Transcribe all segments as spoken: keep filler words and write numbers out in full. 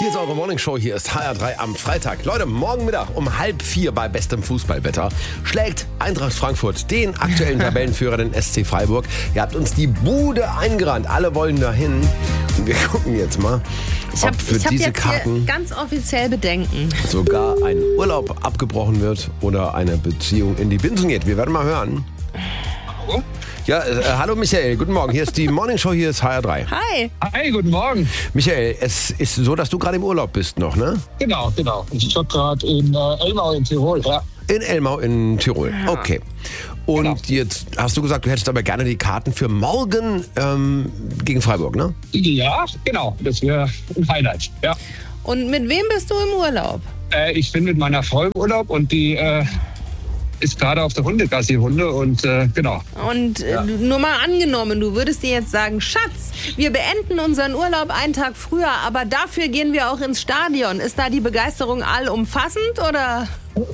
Hier ist eure Morningshow, hier ist H R drei am Freitag. Leute, morgen Mittag um halb vier bei bestem Fußballwetter schlägt Eintracht Frankfurt den aktuellen Tabellenführer, den S C Freiburg. Ihr habt uns die Bude eingerannt, alle wollen dahin. Und wir gucken jetzt mal, Ich ob habe für hab diese jetzt Karten hier ganz offiziell Bedenken. sogar ein Urlaub abgebrochen wird oder eine Beziehung in die Binsen geht. Wir werden mal hören. Hallo? Ja, äh, hallo Michael, guten Morgen. Hier ist die Morningshow, hier ist H R drei. Hi. Hi, guten Morgen. Michael, es ist so, dass du gerade im Urlaub bist noch, ne? Genau, genau. Ich bin gerade in äh, Elmau in Tirol. Ja. In Elmau in Tirol. Okay. Und Genau. jetzt hast du gesagt, du hättest aber gerne die Karten für morgen ähm, gegen Freiburg, ne? ja, genau. Das wäre ein Highlight. Ja. Und mit wem bist du im Urlaub? Äh, ich bin mit meiner Frau im Urlaub und die äh, ist gerade auf der Hundegassi-Hunde und äh, genau. Und äh, Ja. nur mal angenommen, du würdest dir jetzt sagen, Schatz, wir beenden unseren Urlaub einen Tag früher, aber dafür gehen wir auch ins Stadion. Ist da die Begeisterung allumfassend oder?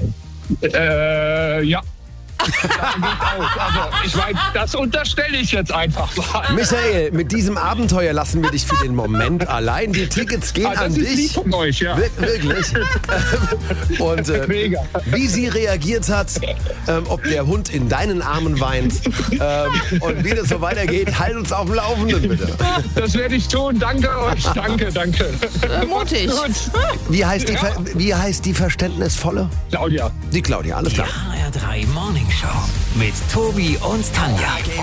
Äh, ja. Davon gehe ich aus. Also, ich meine, das unterstelle ich jetzt einfach mal. Michael, mit diesem Abenteuer lassen wir dich für den Moment allein. Die Tickets gehen Ah, das an ist lieb dich. von euch, ja. Wir- Wirklich. Und äh, Mega. wie sie reagiert hat, ähm, ob der Hund in deinen Armen weint ähm, und wie das so weitergeht, halt uns auf dem Laufenden, bitte. Das werde ich tun. Danke euch. Danke, danke. Äh, mutig. Gut. Wie heißt die, Ver wie heißt die Verständnisvolle? Claudia. Die Claudia, alles klar. H R drei Morning Show mit Tobi und Tanja.